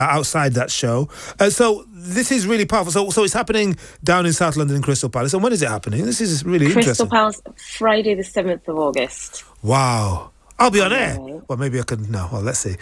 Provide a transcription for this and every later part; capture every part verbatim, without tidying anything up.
outside that show. Uh, so this is really powerful. So, so it's happening down in South London in Crystal Palace. And when is it happening? This is really Crystal interesting. Palace, Friday the seventh of August. Wow. I'll be on Okay. air. Well, maybe I could. No. Well, let's see.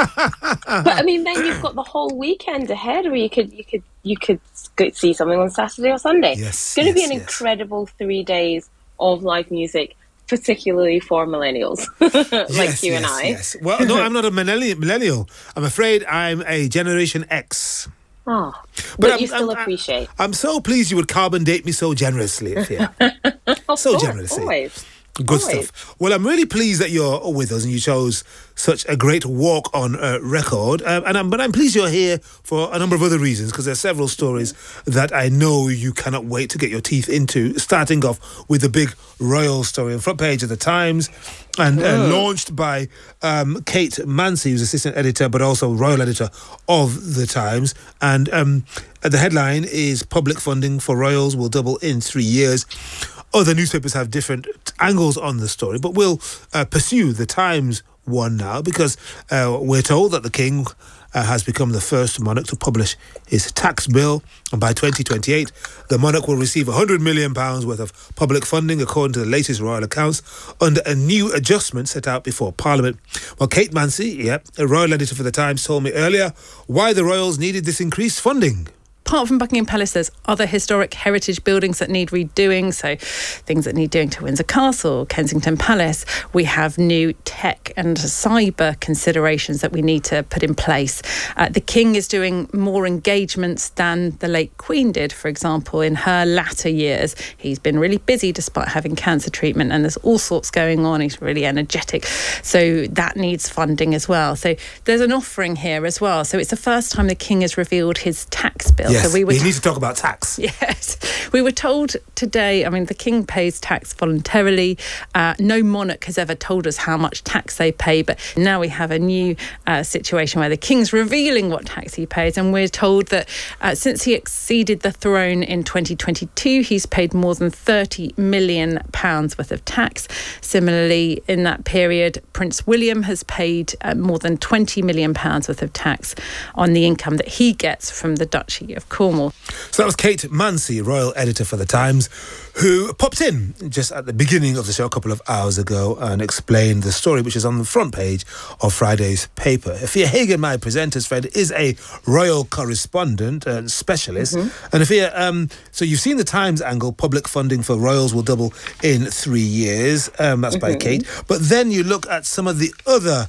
But I mean, then you've got the whole weekend ahead, where you could you could you could go see something on Saturday or Sunday. Yes, it's going to yes, be an yes. incredible three days of live music, particularly for millennials like yes, you yes, and I. Yes. Well, no, I'm not a millennial. millennial. I'm afraid I'm a Generation X. Oh, But but I'm- you still I'm- appreciate. I'm so pleased you would carbon date me so generously, Afia. Of so course, generously. always. Good Always. stuff. Well, I'm really pleased that you're with us and you chose such a great walk on uh, record. Um, and I'm, but I'm pleased you're here for a number of other reasons, because there are several stories that I know you cannot wait to get your teeth into. Starting off with the big royal story on front page of the Times, and uh, launched by um, Kate Mansi, who's assistant editor but also royal editor of the Times. And um, the headline is "Public funding for royals will double in three years." Other newspapers have different angles on the story, but we'll uh, pursue the Times one now, because uh, we're told that the King uh, has become the first monarch to publish his tax bill, and by twenty twenty-eight, the monarch will receive one hundred million pounds worth of public funding, according to the latest royal accounts, under a new adjustment set out before Parliament. Well, Kate Mansi, yeah, a royal editor for the Times, told me earlier why the royals needed this increased funding. Apart from Buckingham Palace, there's other historic heritage buildings that need redoing, so things that need doing to Windsor Castle, Kensington Palace. We have new tech and cyber considerations that we need to put in place. Uh, the King is doing more engagements than the late Queen did, for example, in her latter years. He's been really busy despite having cancer treatment, and there's all sorts going on. He's really energetic, so that needs funding as well. So there's an offering here as well. So it's the first time the King has revealed his tax bill. Yes, So we were we need to talk about tax. Yes, we were told today, I mean, the King pays tax voluntarily. Uh, no monarch has ever told us how much tax they pay, but now we have a new uh, situation where the King's revealing what tax he pays, and we're told that uh, since he acceded the throne in twenty twenty-two, he's paid more than thirty million pounds worth of tax. Similarly, in that period, Prince William has paid uh, more than twenty million pounds worth of tax on the income that he gets from the Duchy of Cornwall. So that was Kate Mansi, royal editor for the Times, who popped in just at the beginning of the show a couple of hours ago and explained the story, which is on the front page of Friday's paper. Afia Hagan, my presenter's friend, is a royal correspondent and specialist. Mm-hmm. And Afia, um, so you've seen the Times angle, public funding for royals will double in three years. Um, that's mm-hmm. by Kate. But then you look at some of the other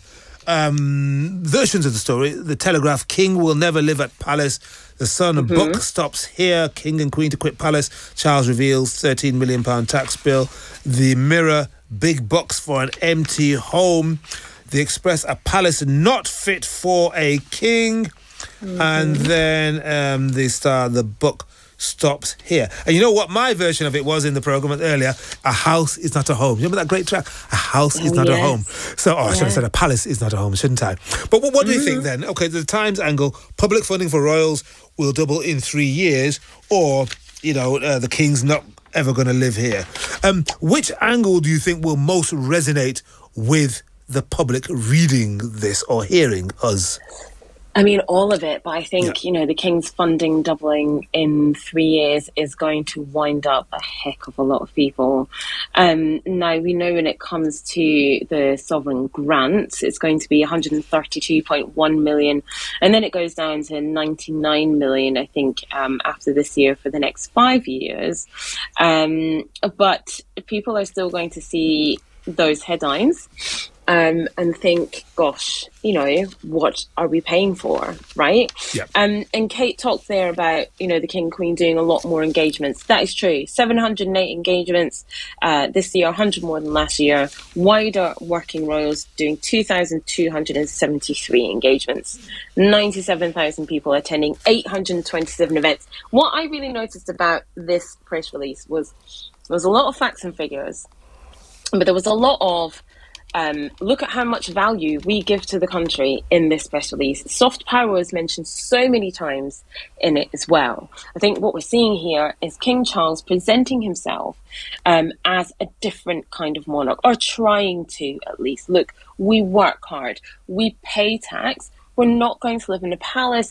um, versions of the story. The Telegraph, King will never live at palace. The Sun, mm-hmm. book stops here. King and Queen to quit palace. Charles reveals thirteen million pounds tax bill. The Mirror, big box for an empty home. The Express, a palace not fit for a king. Mm-hmm. And then um, the Star, the book stops here. And you know what my version of it was in the programme earlier? A house is not a home. Remember that great track? A house oh, is not yes. a home. So, oh, I should yeah. have said a palace is not a home, shouldn't I? But what, what do mm-hmm. you think then? Okay, the Times angle, public funding for royals will double in three years, or, you know, uh, the King's not ever going to live here. Um, which angle do you think will most resonate with the public reading this or hearing us? I mean, all of it, but I think, yeah. you know, the King's funding doubling in three years is going to wind up a heck of a lot of people. Um, now, we know when it comes to the sovereign grant, it's going to be one hundred thirty-two point one million, and then it goes down to ninety-nine million, I think, um, after this year for the next five years. Um, but people are still going to see those headlines Um, and think, gosh, you know, what are we paying for, right? Yeah. Um, and Kate talked there about, you know, the King and Queen doing a lot more engagements. That is true. seven hundred eight engagements uh, this year, one hundred more than last year. Wider working royals doing two thousand two hundred seventy-three engagements. ninety-seven thousand people attending eight hundred twenty-seven events. What I really noticed about this press release was there was a lot of facts and figures, but there was a lot of Um, look at how much value we give to the country in this press release. Soft power is mentioned so many times in it as well. I think what we're seeing here is King Charles presenting himself um, as a different kind of monarch, or trying to at least. Look, we work hard, we pay tax, We're not going to live in a palace.